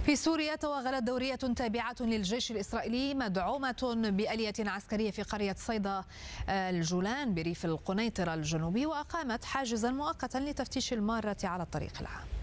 في سوريا توغلت دورية تابعة للجيش الإسرائيلي مدعومة بآلية عسكرية في قرية صيدا الجولان بريف القنيطرة الجنوبي، وأقامت حاجزا مؤقتا لتفتيش المارة على الطريق العام.